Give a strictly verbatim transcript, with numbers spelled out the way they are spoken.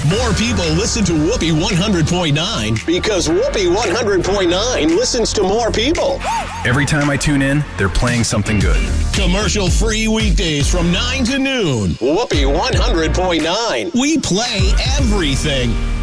More people listen to Whoopee one hundred point nine because Whoopee one hundred point nine listens to more people. Every time I tune in, they're playing something good. Commercial-free weekdays from nine to noon. Whoopee one hundred point nine. We play everything.